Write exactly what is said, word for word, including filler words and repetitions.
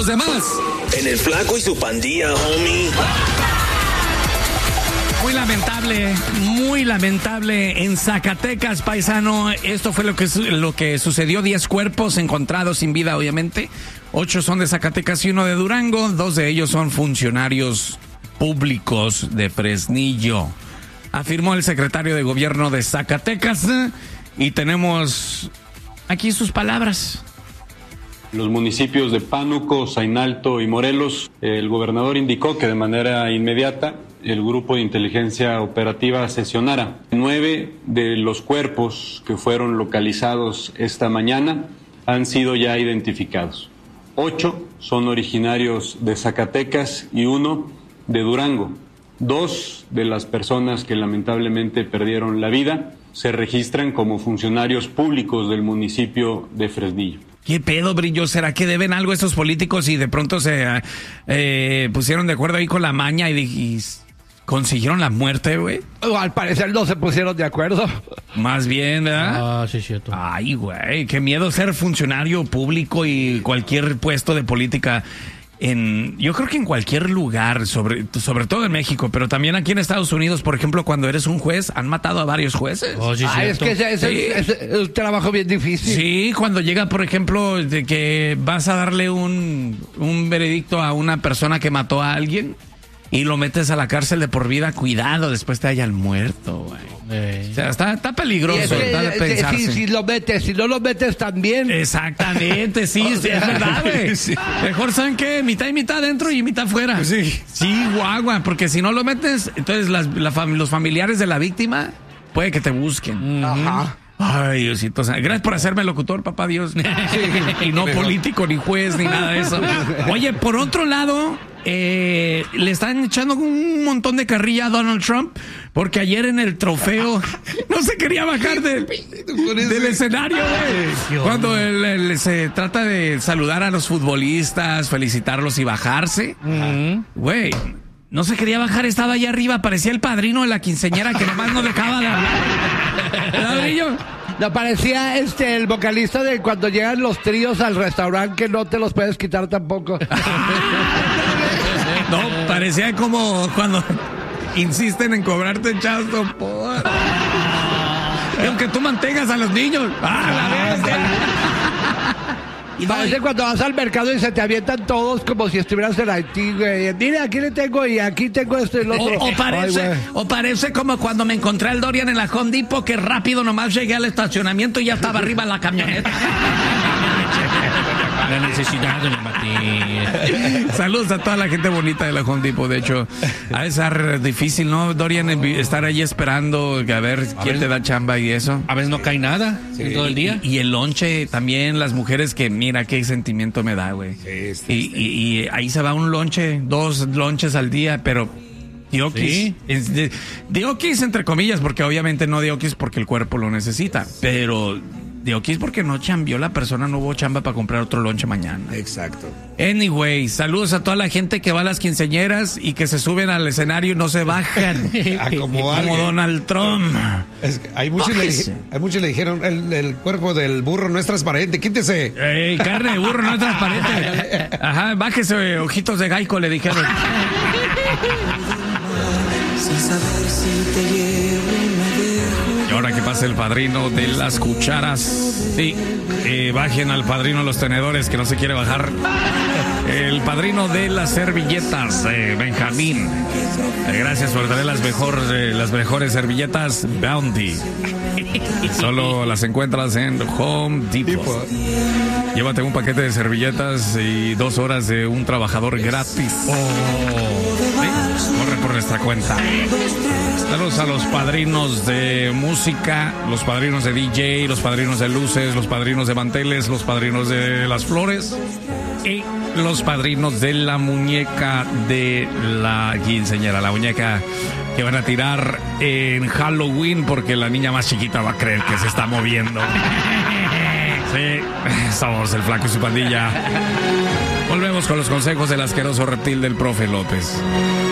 los demás. En el Flaco y su Pandilla, homie. Muy lamentable, muy lamentable en Zacatecas, paisano. Esto fue lo que, lo que sucedió. Diez cuerpos encontrados sin vida, obviamente. Ocho son de Zacatecas y uno de Durango. Dos de ellos son funcionarios públicos de Fresnillo, afirmó el secretario de gobierno de Zacatecas. Y tenemos aquí sus palabras. Los municipios de Pánuco, Zainalto y Morelos, el gobernador indicó que de manera inmediata el grupo de inteligencia operativa sesionara. Nueve de los cuerpos que fueron localizados esta mañana han sido ya identificados. Ocho son originarios de Zacatecas y uno de Durango. Dos de las personas que lamentablemente perdieron la vida se registran como funcionarios públicos del municipio de Fresnillo. ¿Qué pedo, Brillo? ¿Será que deben algo a estos políticos y de pronto se eh, pusieron de acuerdo ahí con la maña y, y consiguieron la muerte, güey? Al parecer no se pusieron de acuerdo. Más bien, ¿verdad? Ah, sí, cierto. Ay, güey, qué miedo ser funcionario público y cualquier puesto de política. En, yo creo que en cualquier lugar, sobre, sobre todo en México, pero también aquí en Estados Unidos, por ejemplo, cuando eres un juez, han matado a varios jueces. Oh, sí, ah, es que ese, ese, sí. es, es un trabajo bien difícil. Sí, cuando llega, por ejemplo, de que vas a darle un, un veredicto a una persona que mató a alguien y lo metes a la cárcel de por vida, cuidado, después te hayan muerto, güey. Eh. O sea, está, está peligroso. Es que, está de pensarse. Sí, si lo metes, si no lo metes también. Exactamente, sí, sí, es verdad, güey. Sí. Mejor, ¿saben qué? Mitad y mitad dentro y mitad fuera. Sí. Sí, guagua, porque si no lo metes, entonces las, la fam- los familiares de la víctima puede que te busquen. Ajá. Ay, Diosito, gracias por hacerme locutor, papá Dios. Sí, y no político, ni juez, ni nada de eso. Oye, por otro lado, eh, le están echando un montón de carrilla a Donald Trump, porque ayer en el trofeo no se quería bajar del, del escenario, güey. Cuando él, él se trata de saludar a los futbolistas, felicitarlos y bajarse, güey. Uh-huh. No se quería bajar, estaba allá arriba, parecía el padrino de la quinceañera que nomás no dejaba de hablar. ¿Verdad, Brillo? No, parecía este el vocalista de cuando llegan los tríos al restaurante que no te los puedes quitar tampoco. No, parecía como cuando insisten en cobrarte child support. Aunque tú mantengas a los niños. ¡Ah, la bestia! Y parece cuando vas al mercado y se te avientan todos como si estuvieras en Haití, güey. Mira, aquí le tengo y aquí tengo esto y lo otro. O, o, parece, Ay, o parece como cuando me encontré al Dorian en la Home Depot, que rápido nomás llegué al estacionamiento y ya estaba arriba la camioneta. La necesidad, doña Matías. Saludos a toda la gente bonita de la Home Depot. De hecho, ha de ser difícil, ¿no, Dorian? Estar ahí esperando a ver a quién ver, te da chamba y eso. A veces no cae nada sí. en todo el día. Y, y el lonche también, las mujeres que, mira, qué sentimiento me da, güey. Sí, sí, y, sí. y, y ahí se va un lonche, dos lonches al día, pero... Diokis, ¿Sí? Diokis entre comillas, porque obviamente no diokis porque el cuerpo lo necesita, pero diokis porque no chambió la persona, no hubo chamba para comprar otro lonche mañana. Exacto. Anyway, saludos a toda la gente que va a las quinceañeras y que se suben al escenario y no se bajan. como, como Donald Trump. Es que hay muchos le, hay muchos le dijeron, el, el cuerpo del burro no es transparente, quítese. Ey, carne de burro no es transparente. Ajá, bájese, ojitos de Gaico, le dijeron. Y ahora que pasa el padrino de las cucharas. Sí, eh, bajen al padrino de los tenedores que no se quiere bajar. El padrino de las servilletas, eh, Benjamín. Eh, gracias por traer las, mejor, eh, las mejores servilletas Bounty. Solo las encuentras en Home Depot. Llévate un paquete de servilletas y dos horas de un trabajador gratis. Oh. ¿Sí? Corre por nuestra cuenta. Saludos a los padrinos de música, los padrinos de D J, los padrinos de luces, los padrinos de manteles, los padrinos de las flores y los padrinos de la muñeca de la quinceañera, la muñeca que van a tirar en Halloween porque la niña más chiquita va a creer que se está moviendo. Sí, somos el Flaco y su Pandilla. Volvemos con los consejos del asqueroso reptil del profe López.